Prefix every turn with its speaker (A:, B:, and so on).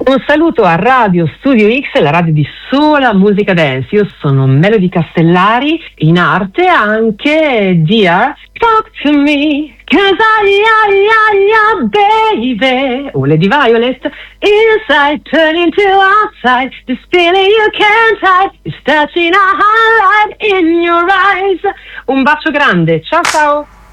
A: Un saluto a Radio Studio X, la radio di sola musica dance. Io sono Melody Castellari, in arte anche Dear Talk to Me, 'cause baby. O Lady Violet, inside turning to outside, this feeling you can't hide, is touching a highlight in your eyes. Un bacio grande, ciao ciao!